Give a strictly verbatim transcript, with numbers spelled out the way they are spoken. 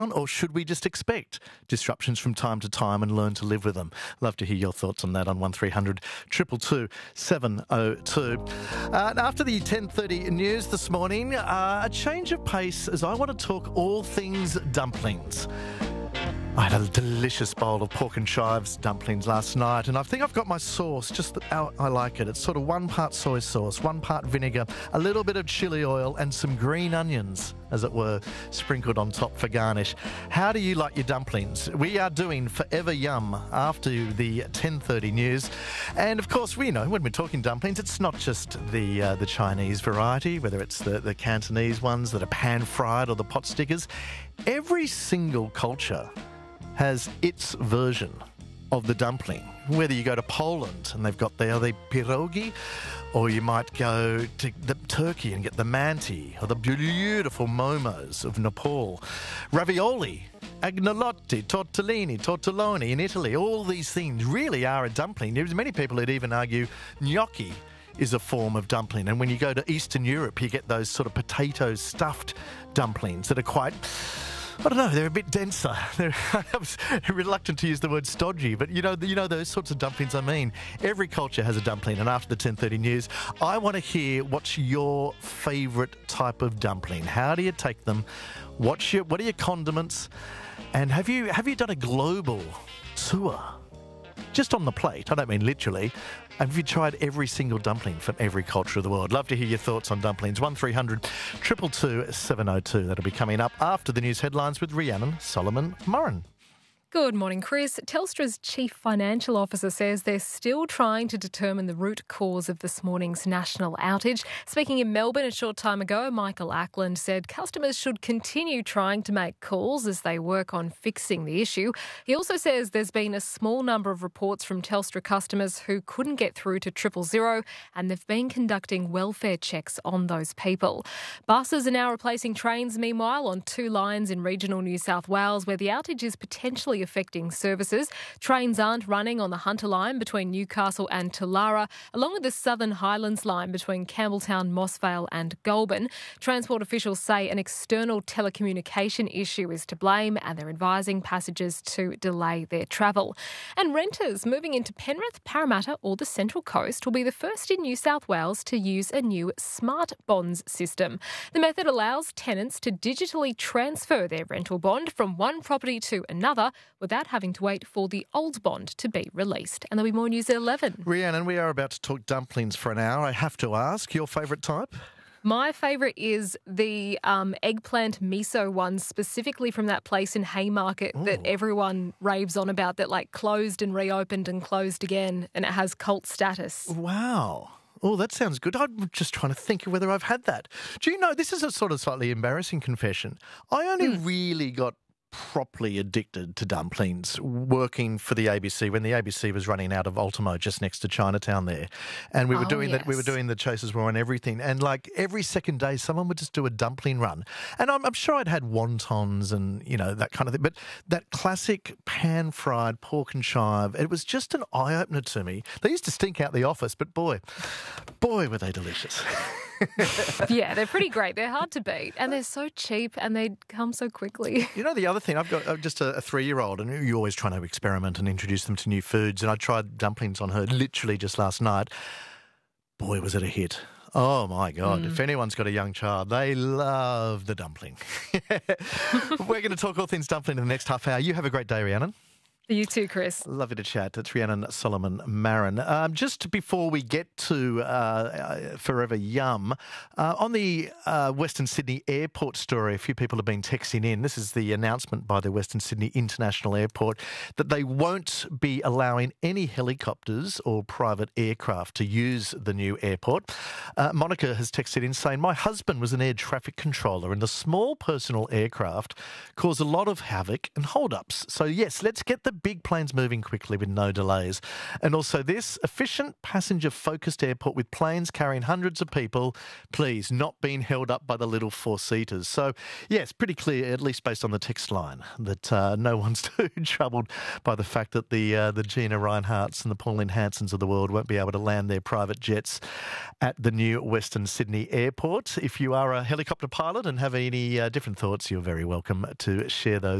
or should we just expect disruptions from time to time and learn to live with them? Love to hear your thoughts on that on one three hundred two two two seven oh two. Uh, after the ten thirty news this morning, uh, a change of pace as I want to talk all things dumplings. I had a delicious bowl of pork and chives dumplings last night, and I think I've got my sauce just how I like it. It's sort of one part soy sauce, one part vinegar, a little bit of chili oil and some green onions, as it were, sprinkled on top for garnish. How do you like your dumplings? We are doing Forever Yum after the ten thirty news. And of course, we know when we're talking dumplings, it's not just the uh, the Chinese variety, whether it's the, the Cantonese ones that are pan-fried or the pot stickers. Every single culture has its version of the dumpling. Whether you go to Poland and they've got the, the pierogi, or you might go to the Turkey and get the manti, or the beautiful momos of Nepal. Ravioli, agnolotti, tortellini, tortelloni in Italy, all these things really are a dumpling. There's many people who'd even argue gnocchi is a form of dumpling. And when you go to Eastern Europe, you get those sort of potato stuffed dumplings that are quite, I don't know, they're a bit denser. They're, I was reluctant to use the word stodgy, but you know, you know those sorts of dumplings I mean. Every culture has a dumpling, and after the ten thirty news, I want to hear what's your favourite type of dumpling. How do you take them? What's your, what are your condiments? And have you have you done a global tour? Just on the plate, I don't mean literally. Have you tried every single dumpling from every culture of the world? Love to hear your thoughts on dumplings. one three hundred two two two seven oh two. That'll be coming up after the news headlines with Rhiannon Solomon Murren. Good morning, Chris. Telstra's Chief Financial Officer says they're still trying to determine the root cause of this morning's national outage. Speaking in Melbourne a short time ago, Michael Ackland said customers should continue trying to make calls as they work on fixing the issue. He also says there's been a small number of reports from Telstra customers who couldn't get through to triple zero, and they've been conducting welfare checks on those people. Buses are now replacing trains, meanwhile, on two lines in regional New South Wales where the outage is potentially affecting services. Trains aren't running on the Hunter line between Newcastle and Tullara, along with the Southern Highlands line between Campbelltown, Mossvale and Goulburn. Transport officials say an external telecommunication issue is to blame, and they're advising passengers to delay their travel. And renters moving into Penrith, Parramatta or the Central Coast will be the first in New South Wales to use a new smart bonds system. The method allows tenants to digitally transfer their rental bond from one property to another without having to wait for the old bond to be released. And there'll be more news at eleven. Rhiannon, we are about to talk dumplings for an hour. I have to ask, your favourite type? My favourite is the um, eggplant miso one, specifically from that place in Haymarket Ooh. that everyone raves on about, that like closed and reopened and closed again, and it has cult status. Wow. Oh, that sounds good. I'm just trying to think of whether I've had that. Do you know, this is a sort of slightly embarrassing confession. I only mm. really got properly addicted to dumplings working for the A B C when the A B C was running out of Ultimo just next to Chinatown there, and we were oh, doing yes. that. We were doing the Chasers War and everything, and like every second day, someone would just do a dumpling run, and I'm, I'm sure I'd had wontons and you know that kind of thing, but that classic pan fried pork and chive, it was just an eye opener to me. They used to stink out the office, but boy, boy, were they delicious. Yeah, they're pretty great. They're hard to beat, and they're so cheap, and they come so quickly. You know, the other thing, I've got uh, just a, a three-year-old, and you're always trying to experiment and introduce them to new foods, and I tried dumplings on her literally just last night. Boy, was it a hit. Oh, my God. Mm. If anyone's got a young child, they love the dumpling. We're going to talk all things dumpling in the next half hour. You have a great day, Rhiannon. You too, Chris. Lovely to chat. It's Rhiannon Solomon Murren. Um, just before we get to uh, Forever Yum, uh, on the uh, Western Sydney Airport story, a few people have been texting in. This is the announcement by the Western Sydney International Airport that they won't be allowing any helicopters or private aircraft to use the new airport. Uh, Monica has texted in saying, my husband was an air traffic controller and the small personal aircraft caused a lot of havoc and hold-ups. So, yes, let's get the big planes moving quickly with no delays. And also this, efficient passenger-focused airport with planes carrying hundreds of people, please, not being held up by the little four-seaters. So, yes, pretty clear, at least based on the text line, that uh, no one's too troubled by the fact that the uh, the Gina Rineharts and the Pauline Hansons of the world won't be able to land their private jets at the new Western Sydney Airport. If you are a helicopter pilot and have any uh, different thoughts, you're very welcome to share those